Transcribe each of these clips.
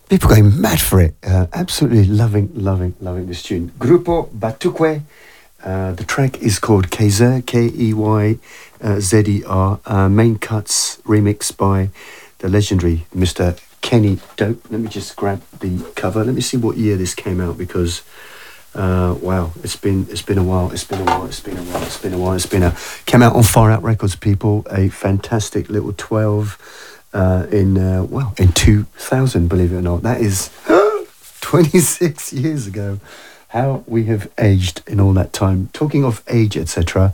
People going mad for it. Absolutely loving this tune. Grupo Batuque. The track is called Keyzer, Keyzer. Main Cuts remix by the legendary Mr. Kenny Dope. Let me just grab the cover. Let me see what year this came out, because wow, it's been a while. Came out on Far Out Records, people. A fantastic little 12 in 2000, believe it or not. That is 26 years ago. How we have aged in all that time. Talking of age, etc.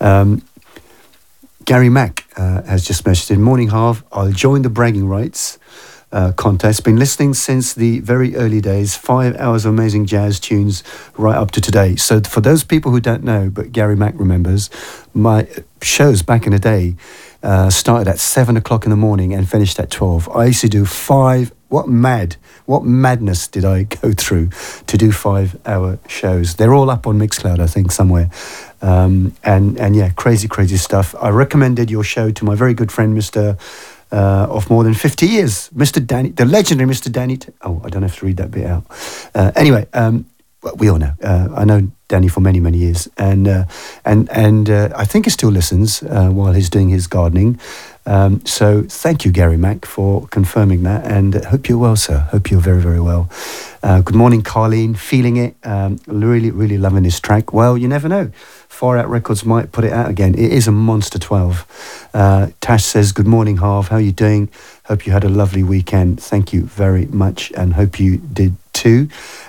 Gary Mack has just messaged in. Morning, Harv. I'll join the bragging rights contest. Been listening since the very early days. 5 hours of amazing jazz tunes right up to today. So for those people who don't know, but Gary Mack remembers, my shows back in the day started at 7 o'clock in the morning and finished at 12. I used to do 5. What madness did I go through to do 5-hour shows? They're all up on Mixcloud, I think, somewhere. And yeah, crazy stuff. I recommended your show to my very good friend, Mr. Of more than 50 years, Mr. Danny, the legendary Mr. Danny. I don't have to read that bit out. Anyway, we all know. I know Danny for many years, and I think he still listens while he's doing his gardening. So thank you, Gary Mack, for confirming that, and hope you're well, sir. Hope you're very well. Good morning, Carleen. Feeling it. Really loving this track. Well, you never know. Far Out Records might put it out again. It is a monster 12. Tash says, good morning, Harv. How are you doing? Hope you had a lovely weekend. Thank you very much, and hope you did too.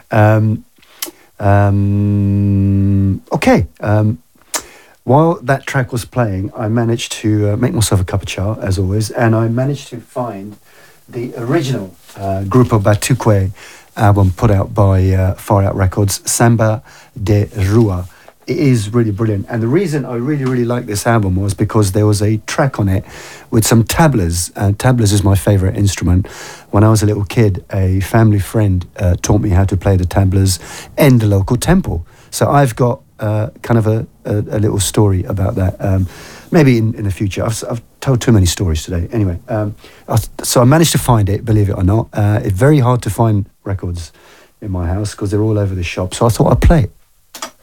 Okay. While that track was playing, I managed to make myself a cup of cha, as always, and I managed to find the original Grupo Batuque album put out by Far Out Records, Samba de Rua. It is really brilliant, and the reason I really like this album was because there was a track on it with some tablas. Tablas is my favourite instrument. When I was a little kid, a family friend taught me how to play the tablas in the local temple. So I've got kind of a little story about that. Maybe in the future. I've told too many stories today. Anyway, so I managed to find it, believe it or not. It's very hard to find records in my house because they're all over the shop. So I thought I'd play it.